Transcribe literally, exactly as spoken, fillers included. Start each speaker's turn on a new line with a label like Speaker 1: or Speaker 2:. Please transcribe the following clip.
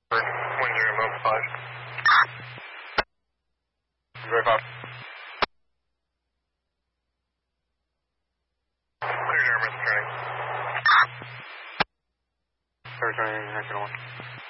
Speaker 1: one zero mobile five. Very five. Clear German turning. Third turning, nine zero one.